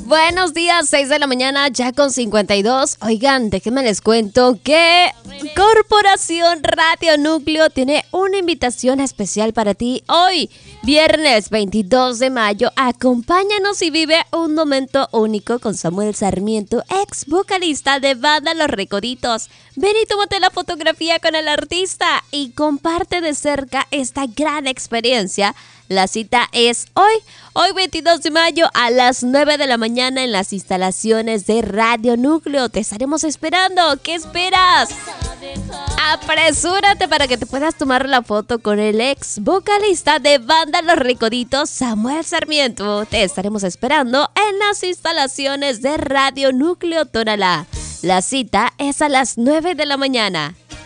Buenos días, 6 de la mañana, ya con 52. Oigan, déjenme les cuento que Corporación Radio Núcleo tiene una invitación especial para ti hoy, viernes 22 de mayo. Acompáñanos y vive un momento único con Samuel Sarmiento, ex vocalista de banda Los Recoditos. Ven y tómate la fotografía con el artista y comparte de cerca esta gran experiencia. La cita es hoy 22 de mayo a las 9 de la mañana en las instalaciones de Radio Núcleo. Te estaremos esperando. ¿Qué esperas? Apresúrate para que te puedas tomar la foto con el ex vocalista de banda Los Recoditos, Samuel Sarmiento. Te estaremos esperando en las instalaciones de Radio Núcleo Tonalá. La cita es a las 9 de la mañana.